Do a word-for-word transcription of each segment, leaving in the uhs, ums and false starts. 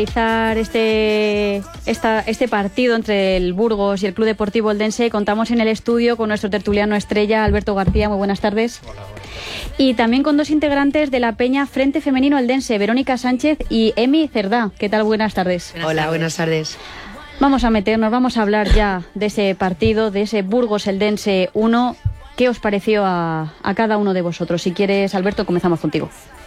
Este, esta, este partido entre el Burgos y el Club Deportivo Eldense, contamos en el estudio con nuestro tertuliano estrella Alberto García. Muy buenas tardes. Hola, buenas tardes. Y también con dos integrantes de la Peña Frente Femenino Eldense, Verónica Sánchez y Emi Cerdá. ¿Qué tal? Buenas tardes. Buenas Hola, tardes. buenas tardes. Vamos a meternos, vamos a hablar ya de ese partido, de ese Burgos Eldense uno. ¿Qué os pareció a, a cada uno de vosotros? Si quieres, Alberto, comenzamos contigo.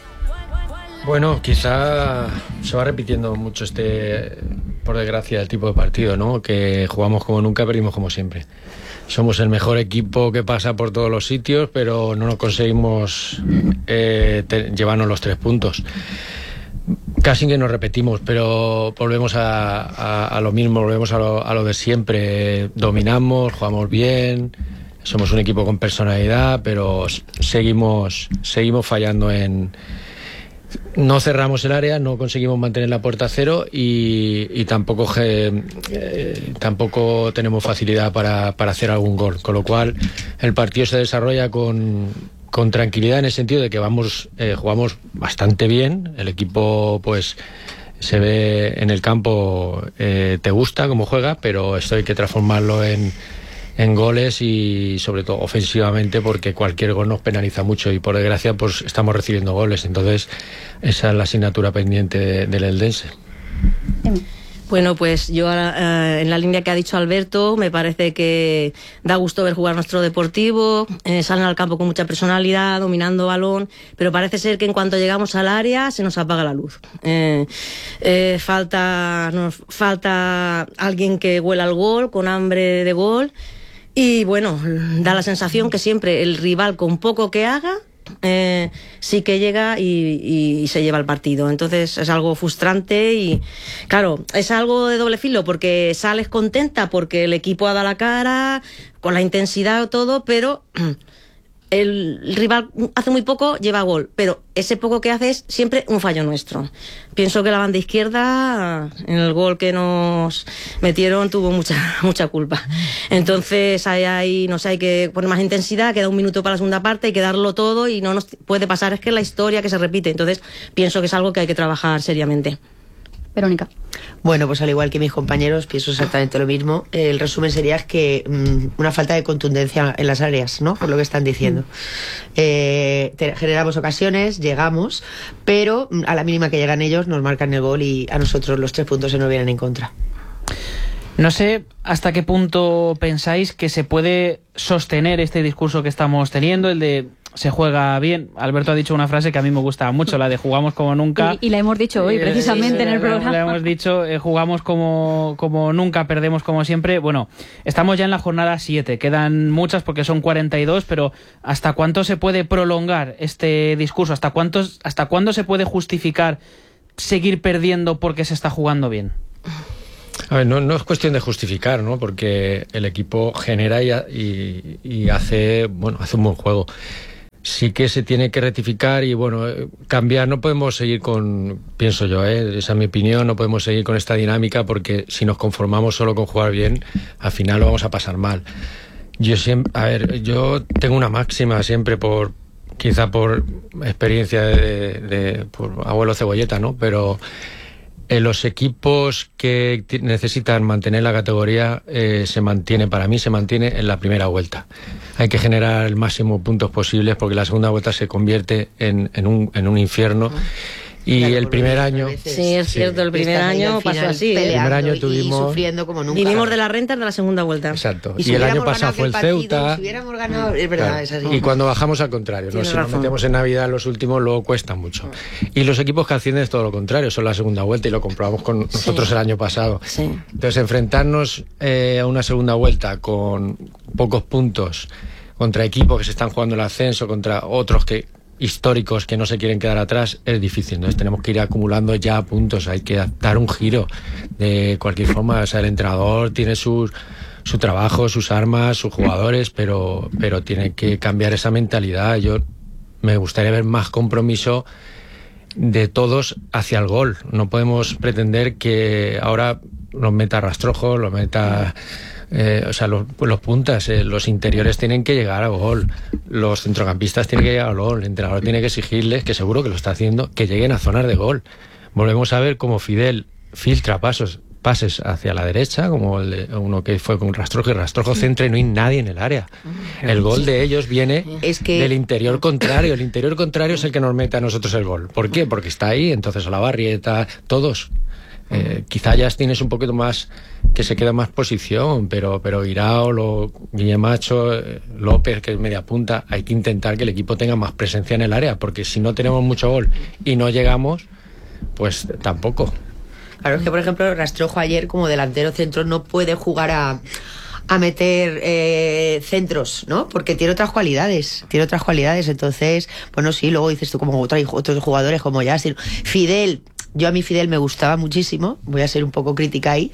Bueno, quizá se va repitiendo mucho este, por desgracia, el tipo de partido, ¿no? Que jugamos como nunca, perdimos como siempre. Somos el mejor equipo que pasa por todos los sitios, pero no nos conseguimos eh, te, llevarnos los tres puntos. Casi que nos repetimos, pero volvemos a, a, a lo mismo, volvemos a lo, a lo de siempre. Dominamos, jugamos bien, somos un equipo con personalidad, pero seguimos, seguimos fallando en... No cerramos el área, no conseguimos mantener la puerta a cero y, y tampoco, eh, tampoco tenemos facilidad para, para hacer algún gol. Con lo cual el partido se desarrolla con, con tranquilidad, en el sentido de que vamos, eh, jugamos bastante bien. El equipo pues se ve en el campo, eh, te gusta cómo juega, pero esto hay que transformarlo en... en goles y sobre todo ofensivamente, porque cualquier gol nos penaliza mucho y por desgracia pues estamos recibiendo goles. Entonces esa es la asignatura pendiente de, del Eldense. Bueno, pues yo eh, en la línea que ha dicho Alberto, me parece que da gusto ver jugar nuestro Deportivo, eh, salen al campo con mucha personalidad, dominando balón, pero parece ser que en cuanto llegamos al área se nos apaga la luz. Eh, eh, falta, nos falta alguien que huela al gol, con hambre de gol. Y bueno, da la sensación que siempre el rival, con poco que haga, eh, sí que llega y, y, y se lleva el partido. Entonces es algo frustrante y claro, es algo de doble filo, porque sales contenta porque el equipo ha dado la cara, con la intensidad todo, pero el rival hace muy poco, lleva gol, pero ese poco que hace es siempre un fallo nuestro. Pienso que la banda izquierda, en el gol que nos metieron, tuvo mucha mucha culpa. Entonces ahí, ahí no sé, hay que poner más intensidad, queda un minuto para la segunda parte, hay que darlo todo y no nos puede pasar, es que es la historia que se repite. Entonces pienso que es algo que hay que trabajar seriamente. Verónica. Bueno, pues al igual que mis compañeros, pienso exactamente lo mismo. El resumen sería que mmm, una falta de contundencia en las áreas, ¿no? Por lo que están diciendo. Mm. Eh, te, generamos ocasiones, llegamos, pero a la mínima que llegan ellos nos marcan el gol y a nosotros los tres puntos se nos vienen en contra. No sé hasta qué punto pensáis que se puede sostener este discurso que estamos teniendo, el de se juega bien. Alberto ha dicho una frase que a mí me gusta mucho, la de jugamos como nunca. Y, y la hemos dicho hoy, precisamente, eh, en el programa. La hemos dicho, eh, jugamos como, como nunca, perdemos como siempre. Bueno, estamos ya en la jornada siete, quedan muchas porque son cuarenta y dos, pero ¿hasta cuánto se puede prolongar este discurso? ¿Hasta, cuántos, hasta cuándo se puede justificar seguir perdiendo porque se está jugando bien? A ver, no, no es cuestión de justificar, ¿no? Porque el equipo genera y, y, y hace, bueno, hace un buen juego. Sí que se tiene que rectificar y, bueno, cambiar. No podemos seguir con, pienso yo, ¿eh? Esa es mi opinión, no podemos seguir con esta dinámica, porque si nos conformamos solo con jugar bien, al final lo vamos a pasar mal. Yo siempre, a ver, yo tengo una máxima siempre, por quizá por experiencia de, de por abuelo cebolleta, ¿no? Pero en los equipos que t- necesitan mantener la categoría, eh, se mantiene, para mí se mantiene en la primera vuelta. Hay que generar el máximo puntos posibles, porque la segunda vuelta se convierte en, en, un, en un infierno. Y claro, el primer año... Sí, es cierto, el primer año pasó así. El primer año tuvimos... Y sufriendo como nunca. Vivimos de las rentas de la segunda vuelta. Exacto. Y, y si el año pasado fue el partido, Ceuta... Si hubiéramos ganado... Es verdad, claro. es así. Y cuando bajamos al contrario, ¿no? Si nos metemos en Navidad los últimos, luego cuesta mucho. Y los equipos que ascienden es todo lo contrario, son la segunda vuelta, y lo comprobamos con nosotros sí. el año pasado. Sí. Entonces, enfrentarnos eh, a una segunda vuelta con pocos puntos, contra equipos que se están jugando el ascenso, contra otros que históricos que no se quieren quedar atrás, es difícil. Entonces tenemos que ir acumulando ya puntos, hay que dar un giro de cualquier forma. O sea, el entrenador tiene sus, su trabajo, sus armas, sus jugadores, pero, pero tiene que cambiar esa mentalidad. Yo me gustaría ver más compromiso de todos hacia el gol. No podemos pretender que ahora los meta Rastrojo, los meta... Eh, o sea, los, los puntas, eh, los interiores tienen que llegar al gol, los centrocampistas tienen que llegar al gol, el entrenador tiene que exigirles, que seguro que lo está haciendo, que lleguen a zonas de gol. Volvemos a ver cómo Fidel filtra pasos pases hacia la derecha, como el de uno que fue con Rastrojo, y Rastrojo centra y no hay nadie en el área. El gol de ellos viene es que... del interior contrario. El interior contrario es el que nos mete a nosotros el gol. ¿Por qué? Porque está ahí, entonces Olavarrieta, todos. Eh, quizá ya tienes un poquito más, que se queda más posición, pero pero Iraola, Guillemacho, eh, López, que es media punta, hay que intentar que el equipo tenga más presencia en el área, porque si no tenemos mucho gol y no llegamos, pues tampoco. Claro, es que por ejemplo Rastrojo ayer como delantero centro no puede jugar a, a meter eh, centros, ¿no? Porque tiene otras cualidades, tiene otras cualidades, entonces, bueno, sí, luego dices tú como otra, otros jugadores como Justin, Fidel. Yo a mí Fidel me gustaba muchísimo, voy a ser un poco crítica ahí,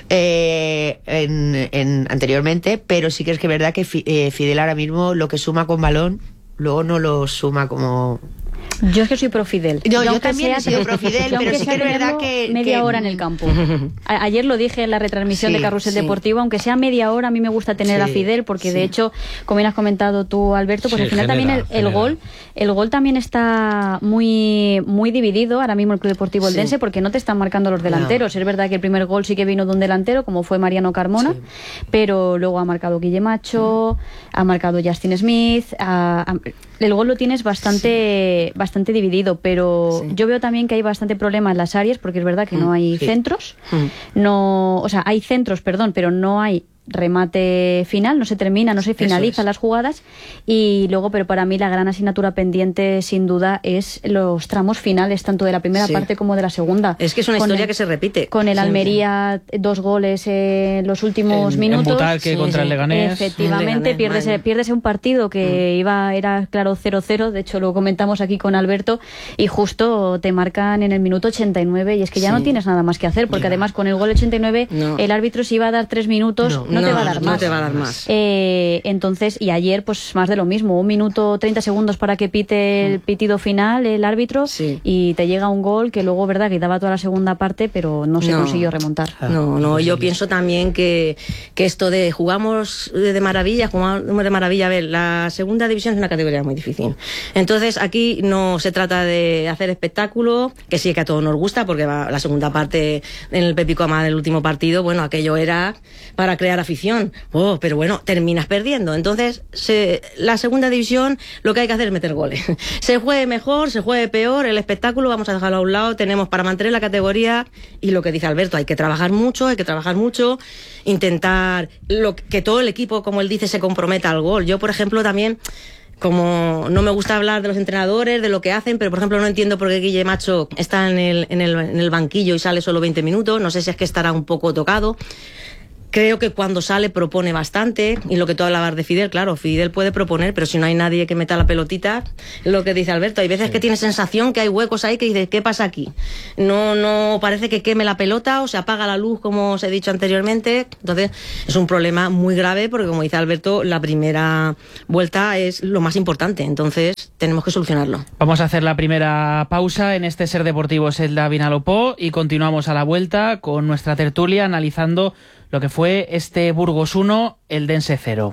eh, en, en, anteriormente, pero sí que es que es verdad que Fidel ahora mismo lo que suma con balón, luego no lo suma como... Yo es que soy pro Fidel. No, yo, yo también he sido pro Fidel, pero sí que es verdad que... Media que... hora en el campo. A ayer lo dije en la retransmisión sí, de Carrusel sí. Deportivo, aunque sea media hora, a mí me gusta tener sí, a Fidel, porque sí. de hecho, como bien has comentado tú, Alberto, pues sí, al final genera, también el, el gol el gol también está muy muy dividido ahora mismo el Club Deportivo Eldense, sí. porque no te están marcando los delanteros. No. Es verdad que el primer gol sí que vino de un delantero, como fue Mariano Carmona, sí. pero luego ha marcado Guillemacho, mm. ha marcado Justin Smith, ha, ha, el gol lo tienes bastante, sí. bastante dividido, pero sí. yo veo también que hay bastante problema en las áreas, porque es verdad que mm, no hay sí. centros, mm. no, o sea, hay centros, perdón, pero no hay remate final, no se termina, no se finalizan es. las jugadas, y luego, pero para mí la gran asignatura pendiente sin duda es los tramos finales, tanto de la primera sí. parte como de la segunda. Es que es una con historia el, que se repite. Con el sí. Almería, dos goles en los últimos en, minutos. En Butarque sí, contra sí. el Leganés. Efectivamente, piérdese, piérdese un partido que mm. iba, era claro cero cero, de hecho lo comentamos aquí con Alberto, y justo te marcan en el minuto ochenta y nueve, y es que ya sí. no tienes nada más que hacer, porque Mira. además con el gol ochenta y nueve no. el árbitro si iba a dar tres minutos no, no, no te va a dar no más. Te va a dar más. Eh, entonces, y ayer pues más de lo mismo, un minuto treinta segundos para que pite el pitido final el árbitro sí. y te llega un gol que luego, verdad, que daba toda la segunda parte, pero no se no. consiguió remontar. No, no, yo pienso también que, que esto de jugamos de maravilla, jugamos de maravilla, a ver, la segunda división es una categoría muy difícil. Entonces aquí no se trata de hacer espectáculo, que sí que a todos nos gusta, porque va, la segunda parte en el Pepico Ama del último partido, bueno, aquello era para crear afición. Oh, pero bueno, terminas perdiendo. Entonces, se, la segunda división lo que hay que hacer es meter goles. Se juegue mejor, se juegue peor, el espectáculo vamos a dejarlo a un lado, tenemos para mantener la categoría, y lo que dice Alberto, hay que trabajar mucho, hay que trabajar mucho, intentar lo, que todo el equipo, como él dice, se comprometa al gol. Yo, por ejemplo, también... Como no me gusta hablar de los entrenadores, de lo que hacen, pero por ejemplo no entiendo por qué Guillemacho está en el, en el, en el banquillo y sale solo veinte minutos, no sé si es que estará un poco tocado. Creo que cuando sale propone bastante, y lo que tú hablabas de Fidel, claro, Fidel puede proponer, pero si no hay nadie que meta la pelotita, lo que dice Alberto, hay veces sí. que tienes sensación que hay huecos ahí que dices, ¿qué pasa aquí? No, no parece que queme la pelota o se apaga la luz, como os he dicho anteriormente. Entonces es un problema muy grave, porque como dice Alberto, la primera vuelta es lo más importante, entonces tenemos que solucionarlo. Vamos a hacer la primera pausa en este Ser Deportivo Selda Vinalopó y continuamos a la vuelta con nuestra tertulia analizando lo que fue este Burgos uno, Eldense cero.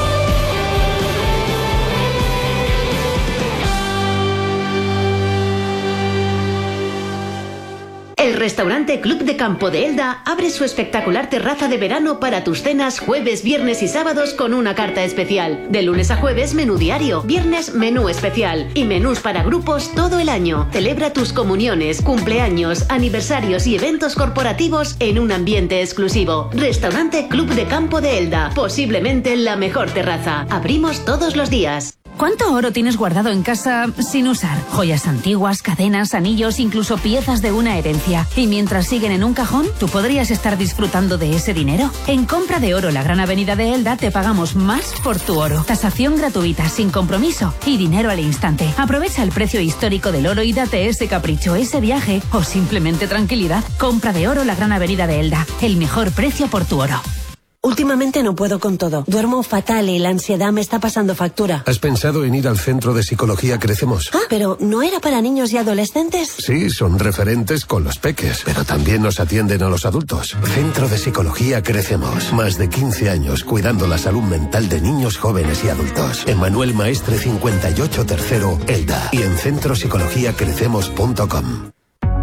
El restaurante Club de Campo de Elda abre su espectacular terraza de verano para tus cenas jueves, viernes y sábados con una carta especial. De lunes a jueves, menú diario, viernes, menú especial y menús para grupos todo el año. Celebra tus comuniones, cumpleaños, aniversarios y eventos corporativos en un ambiente exclusivo. Restaurante Club de Campo de Elda, posiblemente la mejor terraza. Abrimos todos los días. ¿Cuánto oro tienes guardado en casa sin usar? Joyas antiguas, cadenas, anillos, incluso piezas de una herencia. Y mientras siguen en un cajón, ¿tú podrías estar disfrutando de ese dinero? En Compra de Oro La Gran Avenida de Elda te pagamos más por tu oro. Tasación gratuita, sin compromiso y dinero al instante. Aprovecha el precio histórico del oro y date ese capricho, ese viaje o simplemente tranquilidad. Compra de Oro La Gran Avenida de Elda. El mejor precio por tu oro. Últimamente no puedo con todo. Duermo fatal y la ansiedad me está pasando factura. ¿Has pensado en ir al Centro de Psicología Crecemos? Ah, pero ¿no era para niños y adolescentes? Sí, son referentes con los peques, pero también nos atienden a los adultos. Centro de Psicología Crecemos. Más de quince años cuidando la salud mental de niños, jóvenes y adultos. En Manuel Maestre cincuenta y ocho Tercero, Elda. Y en centro psicología crecemos punto com.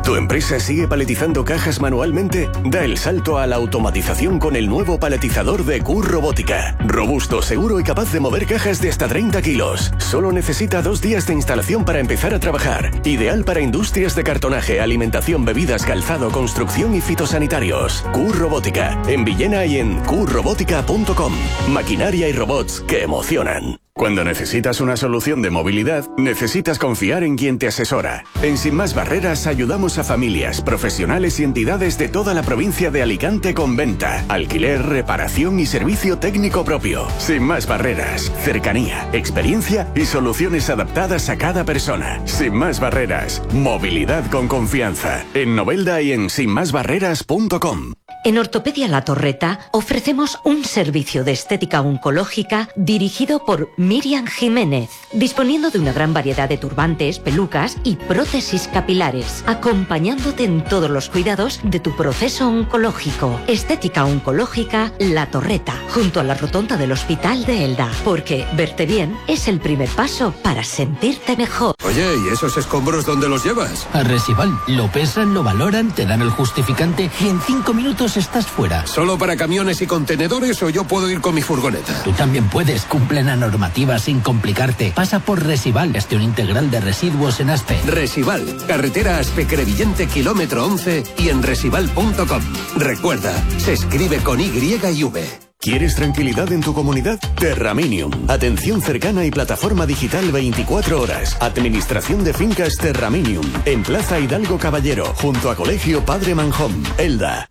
¿Tu empresa sigue paletizando cajas manualmente? Da el salto a la automatización con el nuevo paletizador de Q Robótica. Robusto, seguro y capaz de mover cajas de hasta treinta kilos. Solo necesita dos días de instalación para empezar a trabajar. Ideal para industrias de cartonaje, alimentación, bebidas, calzado, construcción y fitosanitarios. Q Robótica. En Villena y en q robótica punto com. Maquinaria y robots que emocionan. Cuando necesitas una solución de movilidad, necesitas confiar en quien te asesora. En Sin Más Barreras ayudamos a familias, profesionales y entidades de toda la provincia de Alicante con venta, alquiler, reparación y servicio técnico propio. Sin Más Barreras, cercanía, experiencia y soluciones adaptadas a cada persona. Sin Más Barreras, movilidad con confianza. En Novelda y en sin más barreras punto com. En Ortopedia La Torreta ofrecemos un servicio de estética oncológica dirigido por Miriam Jiménez, disponiendo de una gran variedad de turbantes, pelucas y prótesis capilares, acompañándote en todos los cuidados de tu proceso oncológico. Estética oncológica La Torreta, junto a la rotonda del Hospital de Elda, porque verte bien es el primer paso para sentirte mejor. Oye, ¿y esos escombros dónde los llevas? A Resival. Lo pesan, lo valoran, te dan el justificante y en cinco minutos estás fuera. ¿Solo para camiones y contenedores o yo puedo ir con mi furgoneta? Tú también puedes. Cumple la normativa sin complicarte. Pasa por Resival, gestión integral de residuos en Aspe. Resival, carretera Aspe-Crevillente, kilómetro once y en resival punto com. Recuerda, se escribe con Y y V. ¿Quieres tranquilidad en tu comunidad? Terraminium. Atención cercana y plataforma digital veinticuatro horas. Administración de fincas Terraminium. En Plaza Hidalgo Caballero, junto a Colegio Padre Manjón, Elda.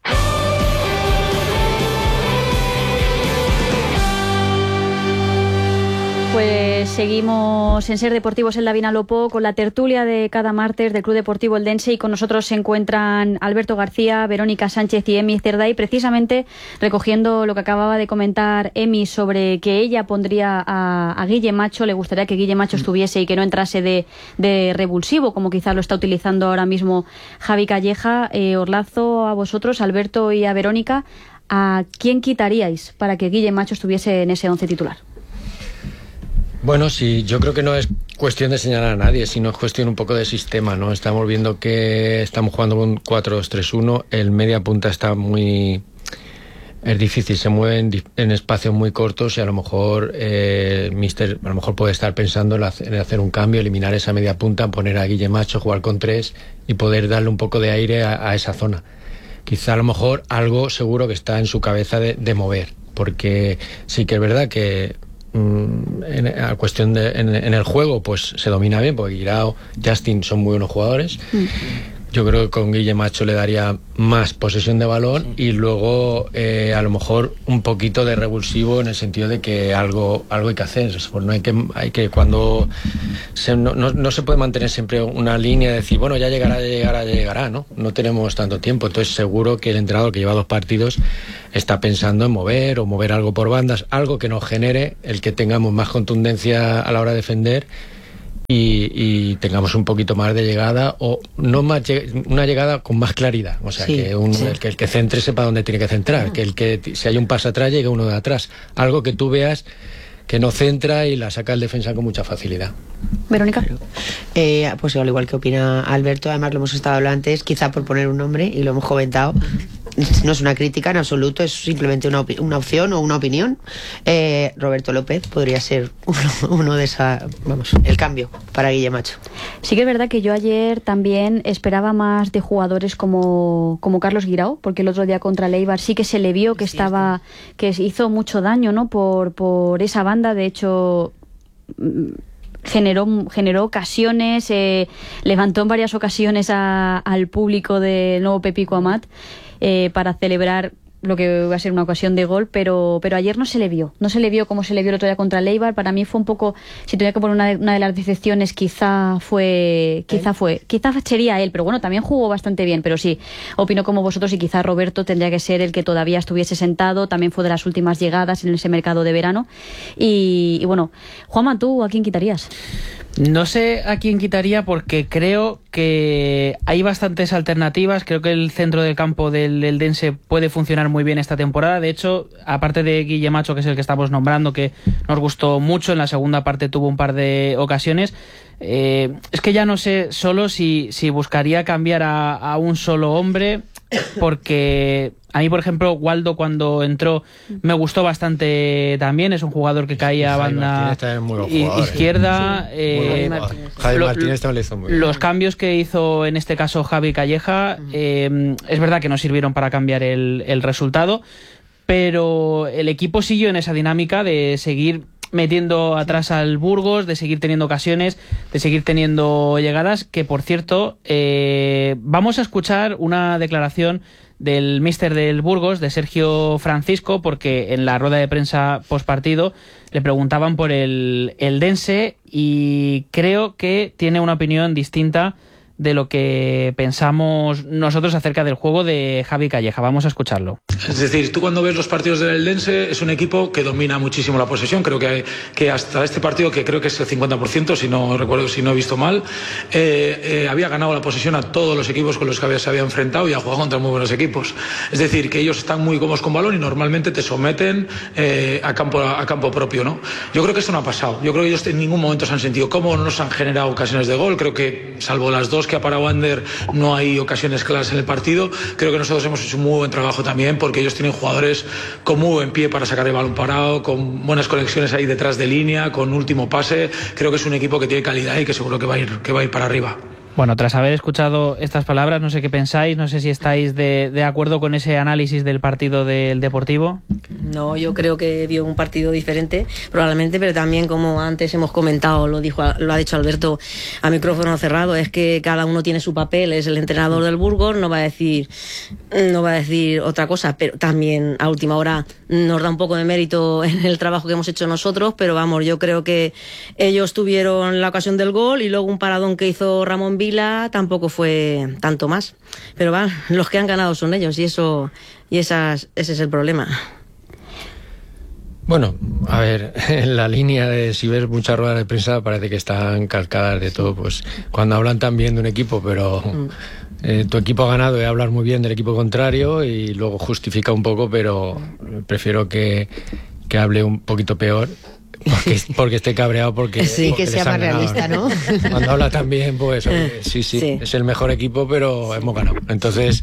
Pues seguimos en Ser Deportivos en la Vinalopó con la tertulia de cada martes del Club Deportivo Eldense, y con nosotros se encuentran Alberto García, Verónica Sánchez y Emi Cerday, precisamente recogiendo lo que acababa de comentar Emi sobre que ella pondría a, a Guille Macho, le gustaría que Guille Macho estuviese y que no entrase de, de revulsivo, como quizás lo está utilizando ahora mismo Javi Calleja. Eh, os lazo a vosotros, Alberto y a Verónica, ¿a quién quitaríais para que Guille Macho estuviese en ese once titular? Bueno, sí, yo creo que no es cuestión de señalar a nadie, sino es cuestión un poco de sistema, ¿no? Estamos viendo que estamos jugando con cuatro dos tres uno, el media punta está muy... es difícil, se mueve en, en espacios muy cortos y a lo mejor eh, Mister a lo mejor puede estar pensando en hacer, en hacer un cambio, eliminar esa media punta, poner a Guille Macho, jugar con tres y poder darle un poco de aire a, a esa zona. Quizá a lo mejor algo seguro que está en su cabeza de, de mover, porque sí que es verdad que En, a cuestión de en, en el juego pues se domina bien, porque Guirao, Justin son muy buenos jugadores. Mm. Yo creo que con Guille Macho le daría más posesión de balón, sí. Y luego eh, a lo mejor un poquito de revulsivo en el sentido de que algo algo hay que hacer. Pues no hay que hay que cuando se, no, no, no se puede mantener siempre una línea de decir bueno ya llegará, ya llegará, ya llegará, ¿no? No tenemos tanto tiempo. Entonces seguro que el entrenador que lleva dos partidos está pensando en mover o mover algo por bandas, algo que nos genere el que tengamos más contundencia a la hora de defender. Y, y tengamos un poquito más de llegada, o no más una llegada con más claridad, o sea, sí, que, un, sí. el, que el que centre sepa dónde tiene que centrar, ah. que el que si hay un paso atrás llegue uno de atrás, algo que tú veas que no centra y la saca el defensa con mucha facilidad. Verónica. Eh, pues al igual que opina Alberto, además lo hemos estado hablando antes, quizá por poner un nombre y lo hemos comentado. No es una crítica en absoluto, es simplemente una, op- una opción o una opinión. Eh, Roberto López podría ser uno, uno de esa, vamos, el cambio para Guille Macho. Sí que es verdad que yo ayer también esperaba más de jugadores como, como Carlos Guirao, porque el otro día contra el Eibar sí que se le vio que sí, estaba, que hizo mucho daño, ¿no? Por, por esa banda, de hecho generó generó ocasiones, eh, levantó en varias ocasiones a, al público del nuevo Pepico Amat eh, para celebrar lo que va a ser una ocasión de gol, pero pero ayer no se le vio, no se le vio como se le vio el otro día contra el Eibar. Para mí fue un poco, si tuviera que poner una de, una de las decepciones, quizá fue, quizá fue, quizá sería él, pero bueno, también jugó bastante bien, pero sí, opino como vosotros y quizá Roberto tendría que ser el que todavía estuviese sentado, también fue de las últimas llegadas en ese mercado de verano. Y, y bueno, Juanma, ¿tú a quién quitarías? No sé a quién quitaría porque creo que hay bastantes alternativas. Creo que el centro del campo del Eldense puede funcionar muy bien esta temporada. De hecho, aparte de Guille Macho, que es el que estamos nombrando, que nos gustó mucho, en la segunda parte tuvo un par de ocasiones. Eh, es que ya no sé solo si, si buscaría cambiar a, a un solo hombre, porque a mí, por ejemplo, Waldo cuando entró me gustó bastante también. Es un jugador que caía a banda izquierda. Sí. Eh, Javi lo, Martínez también lo hizo muy bien. Los cambios que hizo en este caso Javi Calleja, eh, es verdad que no sirvieron para cambiar el, el resultado, pero el equipo siguió en esa dinámica de seguir metiendo atrás al Burgos, de seguir teniendo ocasiones, de seguir teniendo llegadas, que por cierto, eh, vamos a escuchar una declaración del míster del Burgos, de Sergio Francisco, porque en la rueda de prensa postpartido le preguntaban por el Eldense y creo que tiene una opinión distinta de lo que pensamos nosotros acerca del juego de Javi Calleja. Vamos a escucharlo. Es decir, tú cuando ves los partidos del Eldense es un equipo que domina muchísimo la posesión. Creo que, que hasta este partido, que creo que es el cincuenta por ciento, si no recuerdo, si no he visto mal, eh, eh, había ganado la posesión a todos los equipos con los que había, se había enfrentado y ha jugado contra muy buenos equipos. Es decir, que ellos están muy cómodos con balón y normalmente te someten eh, a, campo, a campo propio, ¿no? Yo creo que esto no ha pasado. Yo creo que ellos en ningún momento se han sentido cómodos, no se han generado ocasiones de gol. Creo que, salvo las dos que ha parado Ander, no hay ocasiones claras en el partido. Creo que nosotros hemos hecho un muy buen trabajo también, porque ellos tienen jugadores con muy buen pie para sacar el balón parado, con buenas conexiones ahí detrás de línea, con último pase. Creo que es un equipo que tiene calidad y que seguro que va a ir, que va a ir para arriba. Bueno, tras haber escuchado estas palabras, no sé qué pensáis, no sé si estáis de, de acuerdo con ese análisis del partido del Deportivo. No, yo creo que vio un partido diferente, probablemente, pero también, como antes hemos comentado, lo dijo, lo ha dicho Alberto a micrófono cerrado, es que cada uno tiene su papel. Es el entrenador del Burgos, no va a decir, no va a decir otra cosa, pero también a última hora nos da un poco de mérito en el trabajo que hemos hecho nosotros, pero vamos, yo creo que ellos tuvieron la ocasión del gol y luego un paradón que hizo Ramón Vila tampoco fue tanto más, pero va, los que han ganado son ellos y eso y esas, ese es el problema. Bueno, a ver, en la línea de si ves muchas ruedas de prensa parece que están calcadas de todo, pues cuando hablan tan bien de un equipo, pero mm. eh, tu equipo ha ganado y hablar muy bien del equipo contrario y luego justifica un poco, pero prefiero que, que hable un poquito peor. Porque, porque esté cabreado porque sí, porque que sea más realista, ¿no? Cuando habla tan bien, pues oye, sí, sí, sí, es el mejor equipo, pero hemos ganado. Entonces,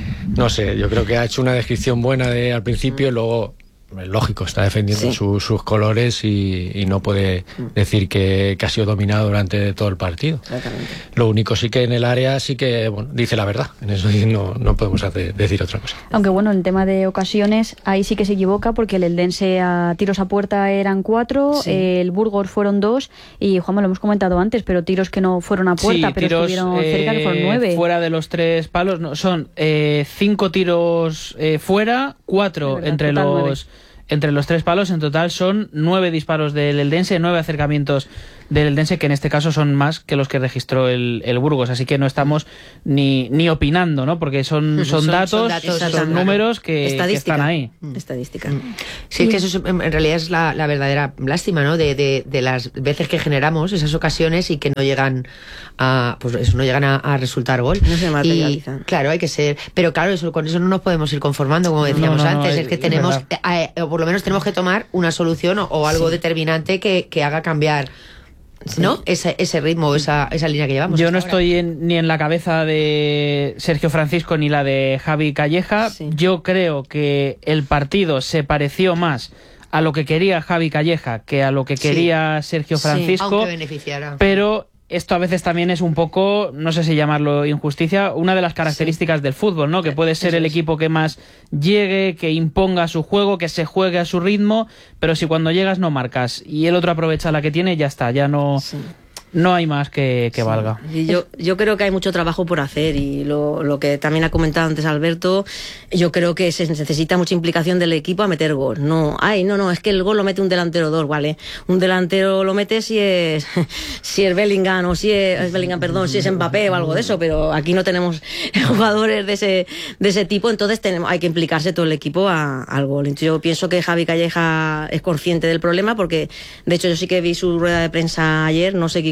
no sé, yo creo que ha hecho una descripción buena de al principio, luego lógico, está defendiendo sí. su, sus colores y, y no puede decir que, que ha sido dominado durante todo el partido. Lo único sí que en el área sí que bueno, dice la verdad, en eso no, no podemos hacer, decir otra cosa. Aunque bueno, en tema de ocasiones ahí sí que se equivoca, porque el Eldense a tiros a puerta eran cuatro, sí. el Burgos fueron dos y Juanma, lo hemos comentado antes, pero tiros que no fueron a puerta, sí, pero tiros, estuvieron eh, cerca, que fueron nueve. Fuera de los tres palos, no, son eh, cinco tiros eh, fuera, cuatro verdad, entre los... nueve. Entre los tres palos, en total son nueve disparos del Eldense, nueve acercamientos del Eldense, que en este caso son más que los que registró el, el Burgos. Así que no estamos ni, ni opinando, ¿no? Porque son, son, son datos, son, datos, son números que, que están ahí. Estadística. Sí, es que eso es, en realidad es la, la verdadera lástima, ¿no? De, de, de las veces que generamos esas ocasiones y que no llegan a, pues eso, no llegan a, a resultar gol. No se materializan. Y, claro, hay que ser... Pero claro, eso, con eso no nos podemos ir conformando, como decíamos no, no, antes. No, es, es que tenemos... Eh, eh, por lo menos tenemos que tomar una solución o, o algo sí. determinante que, que haga cambiar... Sí. ¿no? Ese, ese ritmo, esa, esa línea que llevamos. Yo no estoy en, ni en la cabeza de Sergio Francisco ni la de Javi Calleja. Sí. Yo creo que el partido se pareció más a lo que quería Javi Calleja que a lo que quería sí. Sergio Francisco. Sí, aunque beneficiara. Pero esto a veces también es un poco, no sé si llamarlo injusticia, una de las características sí. del fútbol, ¿no? Que puede ser Eso el es. equipo que más llegue, que imponga su juego, que se juegue a su ritmo, pero si cuando llegas no marcas y el otro aprovecha la que tiene, ya está, ya no... Sí. No hay más que, que sí. valga. Y yo, yo creo que hay mucho trabajo por hacer y lo, lo que también ha comentado antes Alberto, yo creo que se necesita mucha implicación del equipo a meter gol. No, ay, no, no, es que el gol lo mete un delantero dos, ¿vale? Un delantero lo mete si es si es Bellingham o si es, es Bellingham, perdón, si es Mbappé o algo de eso, pero aquí no tenemos jugadores de ese de ese tipo, entonces tenemos, hay que implicarse todo el equipo a, al gol. Entonces yo pienso que Javi Calleja es consciente del problema porque, de hecho, yo sí que vi su rueda de prensa ayer, no sé qué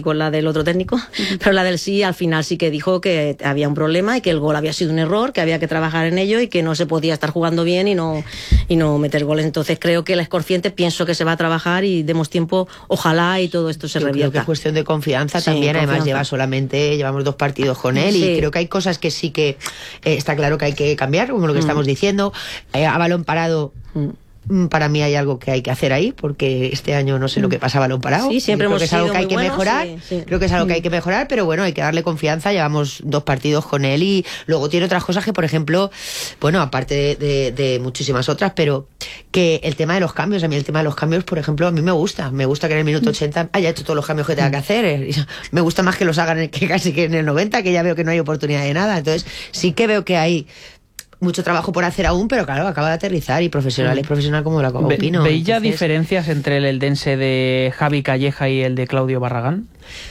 con la del otro técnico, uh-huh. pero la del sí al final sí que dijo que había un problema y que el gol había sido un error, que había que trabajar en ello y que no se podía estar jugando bien y no, y no meter goles. Entonces creo que él es consciente, pienso que se va a trabajar y demos tiempo, ojalá y todo esto se Yo revierta. Creo que es cuestión de confianza sí, también, confianza. Además lleva solamente, llevamos dos partidos con él sí. y creo que hay cosas que sí que eh, está claro que hay que cambiar, como lo que mm. estamos diciendo. Eh, a balón parado... Mm. Para mí hay algo que hay que hacer ahí, porque este año no sé lo que pasa a balón parado. Sí, siempre creo hemos que es algo que hay que buenos, mejorar. Sí, sí. Creo que es algo que hay que mejorar, pero bueno, hay que darle confianza. Llevamos dos partidos con él y luego tiene otras cosas que, por ejemplo, bueno, aparte de, de, de muchísimas otras, pero que el tema de los cambios, a mí el tema de los cambios, por ejemplo, a mí me gusta. Me gusta que en el minuto ochenta haya hecho todos los cambios que tenga que hacer. Me gusta más que los hagan que casi que en el noventa, que ya veo que no hay oportunidad de nada. Entonces, sí que veo que hay mucho trabajo por hacer aún, pero claro, acaba de aterrizar y profesional es profesional como la como opino. ¿Veis ya Entonces... diferencias entre el eldense de Javi Calleja y el de Claudio Barragán?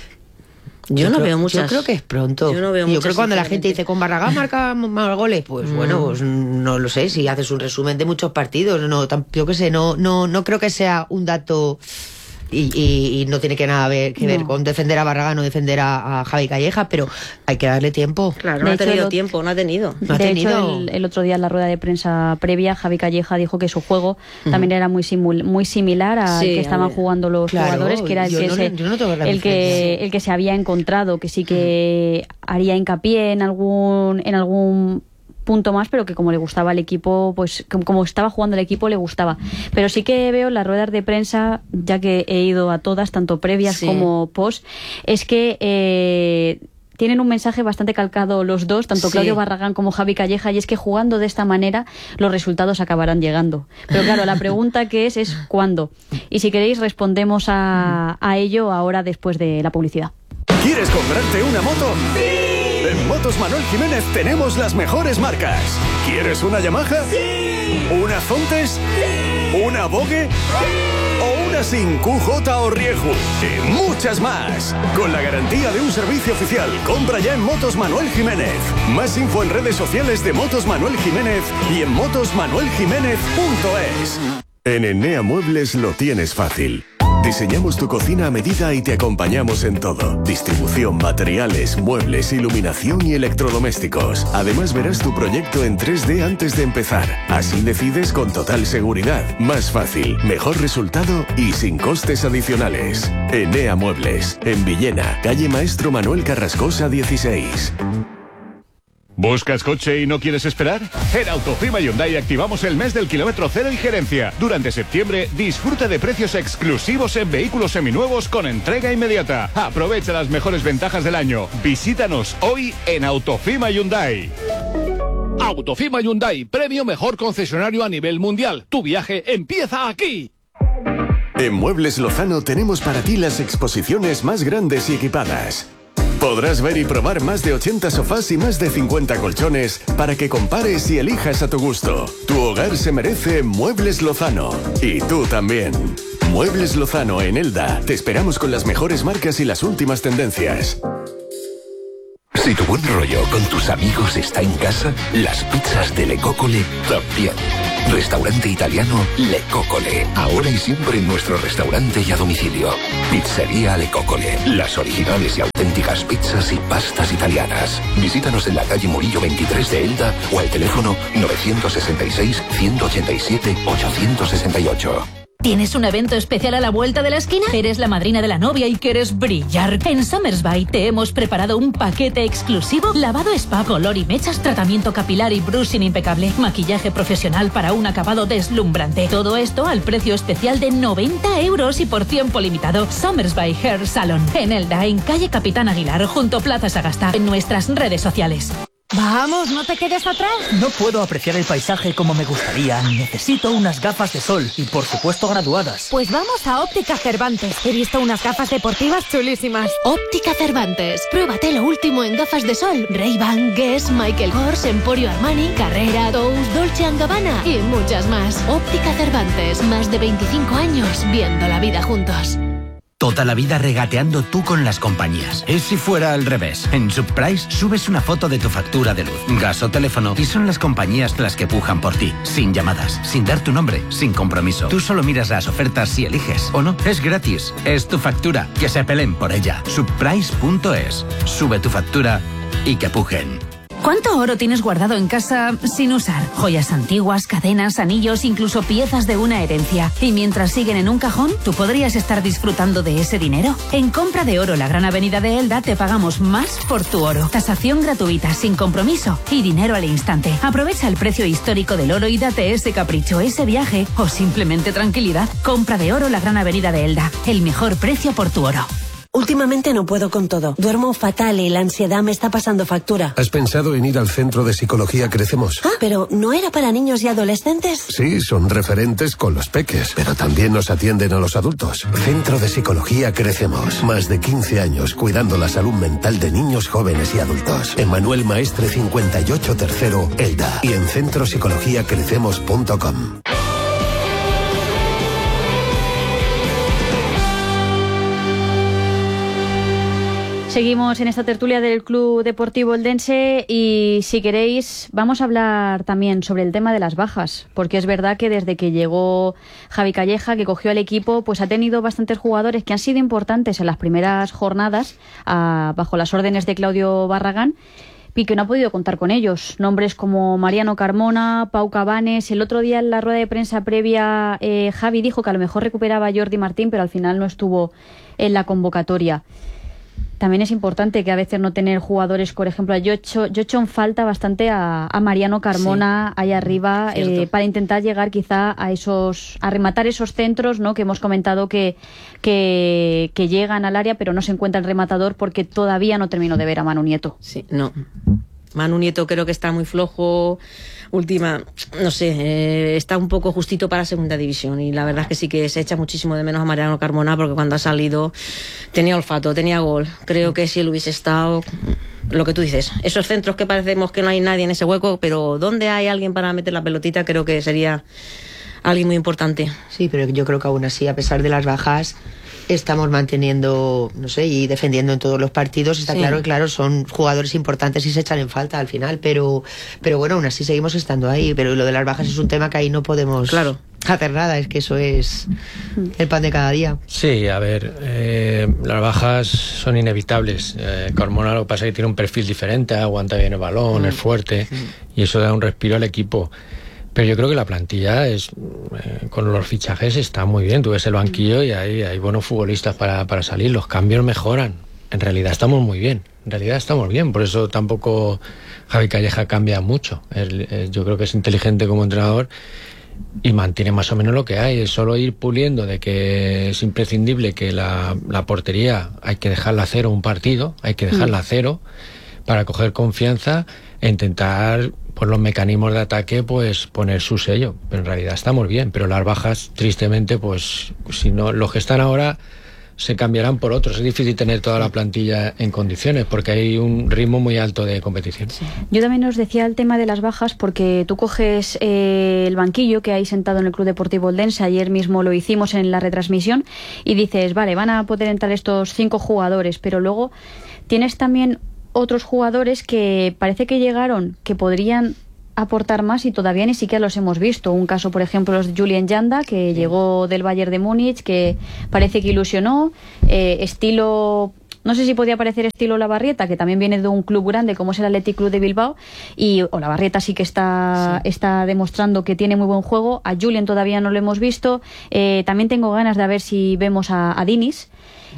Yo, yo no creo, veo muchas. Yo creo que es pronto. Yo, no veo yo creo que cuando la gente dice con Barragán marca más goles, pues mm. bueno, pues no lo sé, si haces un resumen de muchos partidos, no, yo qué sé, no, no, no creo que sea un dato. Y, y, y no tiene que nada ver, que ver no. con defender a Barragán o defender a, a Javi Calleja, pero hay que darle tiempo. Claro, no ha tenido tiempo, no ha tenido. No ha de tenido. hecho, el, el otro día en la rueda de prensa previa, Javi Calleja dijo que su juego uh-huh. también era muy simul, muy similar al sí, que estaban jugando los claro, jugadores, que era el, que, no, se, no el, que, el que se había encontrado, que sí que uh-huh. haría hincapié en algún en algún punto más, pero que como le gustaba al equipo, pues como estaba jugando el equipo le gustaba. Pero sí que veo las ruedas de prensa, ya que he ido a todas, tanto previas sí. como post, es que eh, tienen un mensaje bastante calcado los dos, tanto sí. Claudio Barragán como Javi Calleja, y es que jugando de esta manera los resultados acabarán llegando. Pero claro, la pregunta que es es ¿cuándo? Y si queréis respondemos a, a ello ahora después de la publicidad. ¿Quieres comprarte una moto? ¡Sí! En Motos Manuel Jiménez tenemos las mejores marcas. ¿Quieres una Yamaha? ¡Sí! ¿Una Zontes? ¡Sí! ¿Una Vogue? ¡Sí! ¿O una Sin Q J o Rieju? Y muchas más. Con la garantía de un servicio oficial. Compra ya en Motos Manuel Jiménez. Más info en redes sociales de Motos Manuel Jiménez y en motos manuel jiménez punto es. En Enea Muebles lo tienes fácil. Diseñamos tu cocina a medida y te acompañamos en todo. Distribución, materiales, muebles, iluminación y electrodomésticos. Además verás tu proyecto en tres D antes de empezar. Así decides con total seguridad. Más fácil, mejor resultado y sin costes adicionales. Enea Muebles, en Villena, calle Maestro Manuel Carrascosa dieciséis. ¿Buscas coche y no quieres esperar? En Autofima Hyundai activamos el mes del kilómetro cero y gerencia. Durante septiembre, disfruta de precios exclusivos en vehículos seminuevos con entrega inmediata. Aprovecha las mejores ventajas del año. Visítanos hoy en Autofima Hyundai. Autofima Hyundai, premio mejor concesionario a nivel mundial. Tu viaje empieza aquí. En Muebles Lozano tenemos para ti las exposiciones más grandes y equipadas. Podrás ver y probar más de ochenta sofás y más de cincuenta colchones para que compares y elijas a tu gusto. Tu hogar se merece Muebles Lozano. Y tú también. Muebles Lozano en Elda. Te esperamos con las mejores marcas y las últimas tendencias. Si tu buen rollo con tus amigos está en casa, las pizzas de Le Coccole también. Restaurante italiano Le Coccole. Ahora y siempre en nuestro restaurante y a domicilio. Pizzería Le Coccole. Las originales y auténticas pizzas y pastas italianas. Visítanos en la calle Murillo veintitrés de Elda o al teléfono nueve seis seis, uno ocho siete, ocho seis ocho. ¿Tienes un evento especial a la vuelta de la esquina? ¿Eres la madrina de la novia y quieres brillar? En Summersby te hemos preparado un paquete exclusivo: lavado spa, color y mechas, tratamiento capilar y brushing impecable, maquillaje profesional para un acabado deslumbrante. Todo esto al precio especial de noventa euros y por tiempo limitado. Summersby Hair Salon, en Elda, en calle Capitán Aguilar, junto a Plaza Sagasta, en nuestras redes sociales. Vamos, no te quedes atrás. No puedo apreciar el paisaje como me gustaría. Necesito unas gafas de sol y, por supuesto, graduadas. Pues vamos a Óptica Cervantes. He visto unas gafas deportivas chulísimas. Óptica Cervantes. Pruébate lo último en gafas de sol. Ray-Ban, Guess, Michael Kors, Emporio Armani, Carrera, Tous, Dolce and Gabbana y muchas más. Óptica Cervantes. Más de veinticinco años viendo la vida juntos. toda la vida regateando tú con las compañías. Es si fuera al revés. En Subprice subes una foto de tu factura de luz, gas o teléfono y son las compañías las que pujan por ti. Sin llamadas, sin dar tu nombre, sin compromiso. Tú solo miras las ofertas y eliges. ¿O no? Es gratis. Es tu factura. Que se peleen por ella. Subprice punto es. Sube tu factura y que pujen. ¿Cuánto oro tienes guardado en casa sin usar? Joyas antiguas, cadenas, anillos, incluso piezas de una herencia. Y mientras siguen en un cajón, tú podrías estar disfrutando de ese dinero. En Compra de Oro, la Gran Avenida de Elda, te pagamos más por tu oro. Tasación gratuita, sin compromiso y dinero al instante. Aprovecha el precio histórico del oro y date ese capricho, ese viaje o simplemente tranquilidad. Compra de Oro, la Gran Avenida de Elda. El mejor precio por tu oro. Últimamente no puedo con todo. Duermo fatal y la ansiedad me está pasando factura. ¿Has pensado en ir al Centro de Psicología Crecemos? Ah, pero ¿no era para niños y adolescentes? Sí, son referentes con los peques, pero también nos atienden a los adultos. Centro de Psicología Crecemos. Más de quince años cuidando la salud mental de niños, jóvenes y adultos. En Manuel Maestre cincuenta y ocho Tercero, Elda. Y en centro psicología crecemos punto com. Seguimos en esta tertulia del Club Deportivo Eldense y si queréis vamos a hablar también sobre el tema de las bajas, porque es verdad que desde que llegó Javi Calleja, que cogió al equipo, pues ha tenido bastantes jugadores que han sido importantes en las primeras jornadas a, bajo las órdenes de Claudio Barragán y que no ha podido contar con ellos. Nombres como Mariano Carmona, Pau Cabanes. El otro día en la rueda de prensa previa eh, Javi dijo que a lo mejor recuperaba a Jordi Martín, pero al final no estuvo en la convocatoria. También es importante que a veces no tener jugadores, por ejemplo, yo he hecho, yo he hecho en falta bastante a, a Mariano Carmona, sí, ahí arriba, eh, para intentar llegar quizá a esos, a rematar esos centros, ¿no?, que hemos comentado que, que, que llegan al área, pero no se encuentra el rematador porque todavía no termino de ver a Manu Nieto. Sí, no. Manu Nieto creo que está muy flojo, última, no sé, eh, está un poco justito para segunda división y la verdad es que sí que se echa muchísimo de menos a Mariano Carmona porque cuando ha salido tenía olfato, tenía gol. Creo que si él hubiese estado, lo que tú dices, esos centros que parecemos que no hay nadie en ese hueco, pero ¿dónde hay alguien para meter la pelotita? Creo que sería alguien muy importante. Sí, pero yo creo que aún así, a pesar de las bajas, estamos manteniendo, no sé, y defendiendo en todos los partidos. Está sí. claro que, claro, son jugadores importantes y se echan en falta al final, pero pero bueno, aún así seguimos estando ahí. Pero lo de las bajas es un tema que ahí no podemos claro. hacer nada, es que eso es el pan de cada día. Sí, a ver, eh, las bajas son inevitables. Eh, Carmona lo que pasa es que tiene un perfil diferente, aguanta bien el balón, mm. es fuerte, mm. y eso da un respiro al equipo. Pero yo creo que la plantilla es eh, con los fichajes está muy bien. Tú ves el banquillo y hay, hay buenos futbolistas para, para salir. Los cambios mejoran. En realidad estamos muy bien. En realidad estamos bien. Por eso tampoco Javi Calleja cambia mucho. Él, él, yo creo que es inteligente como entrenador y mantiene más o menos lo que hay. Es solo ir puliendo de que es imprescindible que la, la portería hay que dejarla a cero un partido. Hay que dejarla a cero para coger confianza e intentar por los mecanismos de ataque pues poner su sello, pero en realidad estamos bien, pero las bajas tristemente pues si no, los que están ahora se cambiarán por otros. Es difícil tener toda la plantilla en condiciones porque hay un ritmo muy alto de competición. Sí. Yo también os decía el tema de las bajas porque tú coges eh, el banquillo que hay sentado en el Club Deportivo Eldense, ayer mismo lo hicimos en la retransmisión y dices, vale, van a poder entrar estos cinco jugadores, pero luego tienes también otros jugadores que parece que llegaron, que podrían aportar más y todavía ni siquiera los hemos visto. Un caso, por ejemplo, es Julián Yanda, que sí. llegó del Bayern de Múnich, que parece que ilusionó, eh, estilo... No sé si podía parecer estilo Olavarrieta, que también viene de un club grande como es el Athletic Club de Bilbao, y Olavarrieta sí que está, sí. está demostrando que tiene muy buen juego. A Julián todavía no lo hemos visto. Eh, también tengo ganas de ver si vemos a, a Dinis.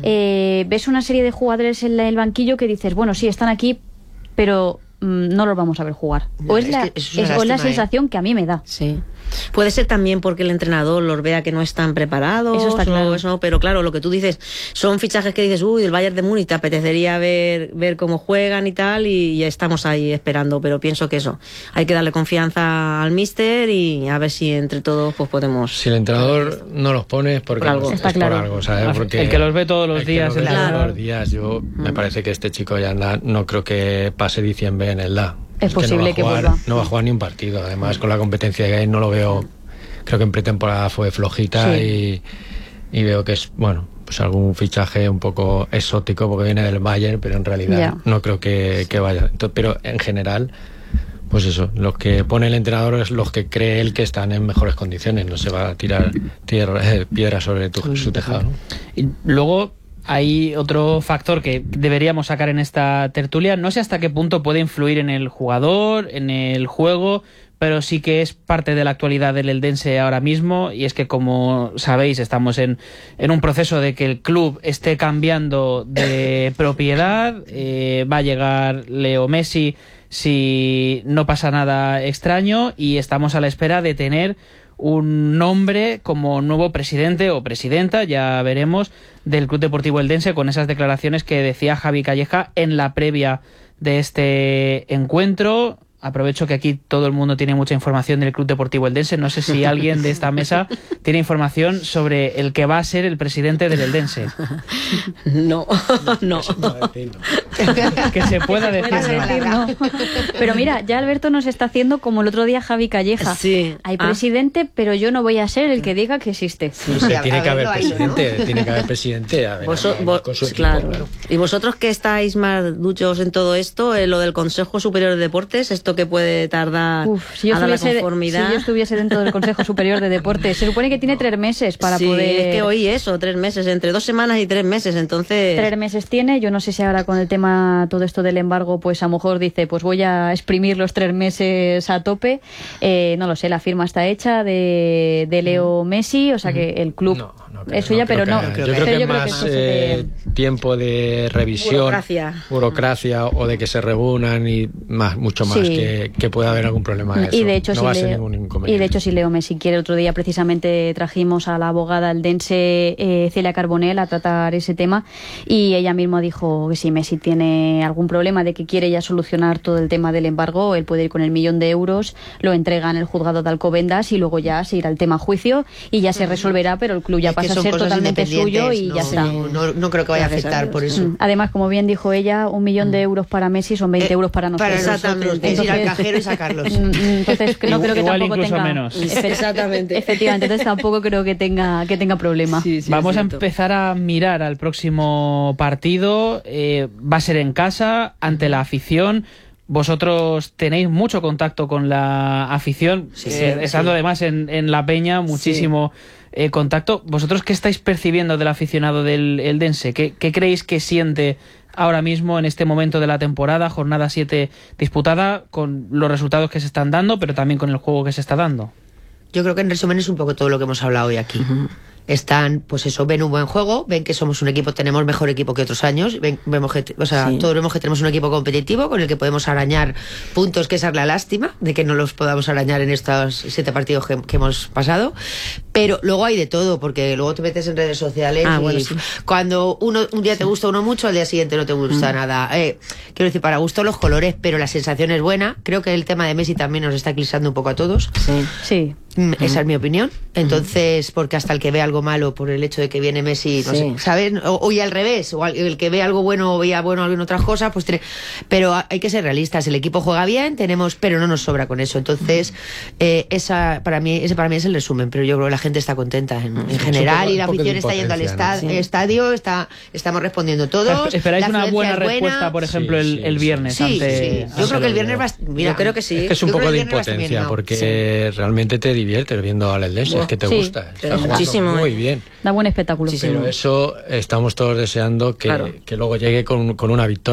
Eh, ves una serie de jugadores en la, el banquillo que dices, bueno, sí, están aquí, pero mmm, no los vamos a ver jugar. No, o es, es la, es, es lástima, la sensación eh. que a mí me da. Sí. Puede ser también porque el entrenador los vea que no están preparados. Eso está claro. Eso, pero claro, lo que tú dices, son fichajes que dices, uy, el Bayern de Múnich, te apetecería ver, ver cómo juegan y tal, y ya estamos ahí esperando. Pero pienso que eso, hay que darle confianza al míster y a ver si entre todos pues podemos... Si el entrenador no los pone es porque por algo. Es Está por claro. algo, ¿sabes? Porque el que los ve todos los el días. Que los ve claro. todos los días. Yo mm. me parece que este chico ya anda, no creo que pase diciembre en el D A. Es, es posible que, no que jugar, vuelva. No va a jugar ni un partido. Además, con la competencia que hay, no lo veo. Creo que en pretemporada fue flojita sí. y, y veo que es, bueno, pues algún fichaje un poco exótico porque viene del Bayern, pero en realidad yeah. no creo que, que vaya. Entonces, pero en general, pues eso, los que pone el entrenador es los que cree él que están en mejores condiciones, no se va a tirar tierra, eh, piedra sobre tu, su tejado, ¿no? Y luego hay otro factor que deberíamos sacar en esta tertulia, no sé hasta qué punto puede influir en el jugador, en el juego, pero sí que es parte de la actualidad del eldense ahora mismo, y es que, como sabéis, estamos en, en un proceso de que el club esté cambiando de propiedad, eh, va a llegar Leo Messi si no pasa nada extraño, y estamos a la espera de tener un nombre como nuevo presidente o presidenta, ya veremos, del Club Deportivo Eldense, con esas declaraciones que decía Javi Calleja en la previa de este encuentro. Aprovecho que aquí todo el mundo tiene mucha información del Club Deportivo Eldense. No sé si alguien de esta mesa tiene información sobre el que va a ser el presidente del Eldense. No, no. Que se pueda decir, decir no. Pero mira, ya Alberto nos está haciendo como el otro día Javi Calleja. Sí. Hay presidente, ah. pero yo no voy a ser el que diga que existe. Sí, sí, tiene, que haber presidente, ¿no? tiene que haber presidente. A ver, Vos, vos, con su equipo, claro. Claro. Y vosotros que estáis más duchos en todo esto, eh, lo del Consejo Superior de Deportes, esto que puede tardar Uf, si yo a dar la conformidad. Si yo estuviese dentro del Consejo Superior de Deportes, se supone que tiene tres meses para sí, poder... es que oí eso, tres meses, entre dos semanas y tres meses, entonces... Tres meses tiene, yo no sé si ahora con el tema, todo esto del embargo, pues a lo mejor dice, pues voy a exprimir los tres meses a tope, eh, no lo sé, la firma está hecha de, de Leo Messi, o sea que el club... No. No creo, es suya, no, pero no. Yo creo que es más eh, tiempo de revisión, burocracia. burocracia o de que se reúnan y más, mucho más sí. que, que pueda haber algún problema de eso. Y de hecho, no si va Leo, a ser ningún inconveniente. Y de hecho, si Leo Messi quiere, otro día precisamente trajimos a la abogada eldense eh, Celia Carbonell a tratar ese tema, y ella misma dijo que si Messi tiene algún problema de que quiere ya solucionar todo el tema del embargo, él puede ir con el millón de euros, lo entrega en el juzgado de Alcobendas y luego ya se irá el tema a juicio y ya se resolverá, pero el club ya pasa a ser totalmente suyo y no, ya está. No, no, no creo que vaya a afectar por eso. Además, como bien dijo ella, un millón de euros para Messi son veinte eh, euros para nosotros. Para nosotros, es ir al cajero y sacarlos. Entonces, no creo que igual tampoco tenga... menos. Exactamente. Efectivamente, entonces tampoco creo que tenga, que tenga problema. Sí, sí, Vamos a empezar a mirar al próximo partido. Eh, va a ser en casa, ante la afición. Vosotros tenéis mucho contacto con la afición, sí, eh, sí, estando sí. además en, en La Peña, muchísimo sí. eh, contacto. ¿Vosotros qué estáis percibiendo del aficionado del eldense? ¿Qué, ¿Qué creéis que siente ahora mismo en este momento de la temporada, jornada siete disputada, con los resultados que se están dando, pero también con el juego que se está dando? Yo creo que en resumen es un poco todo lo que hemos hablado hoy aquí. Uh-huh. Están, pues eso, ven un buen juego, ven que somos un equipo, tenemos mejor equipo que otros años, ven, vemos que, o sea, sí. todos vemos que tenemos un equipo competitivo con el que podemos arañar puntos, que esa es la lástima, de que no los podamos arañar en estos siete partidos que, que hemos pasado, pero luego hay de todo, porque luego te metes en redes sociales ah, y bueno, sí. cuando uno un día te gusta uno mucho, al día siguiente no te gusta mm. nada. Eh, quiero decir, para gusto los colores, pero la sensación es buena. Creo que el tema de Messi también nos está eclipsando un poco a todos. Sí, sí. Esa es mi opinión. Entonces, porque hasta el que ve algo malo por el hecho de que viene Messi, no sí. sé, ¿saben? O, o y al revés, o el que ve algo bueno o veía bueno en otras cosas, pues tiene... Pero hay que ser realistas. El equipo juega bien, tenemos, pero no nos sobra con eso. Entonces, eh, esa para mí, ese para mí es el resumen. Pero yo creo que la gente está contenta en, en general y la afición está yendo al esta, ¿no? sí. estadio, está, estamos respondiendo todos. ¿Esperáis una buena respuesta, buena. por ejemplo, sí, el, el viernes? Sí, ante, sí. Yo creo que el viernes va. Mira, yo creo que sí. Es que es un yo poco de impotencia, no. porque sí. realmente te diviertes viendo al Eldense, es que te sí. gusta. Muchísimo. Muy bien. Da buen espectáculo. Pero eso estamos todos deseando que, claro. que luego llegue con, con una victoria.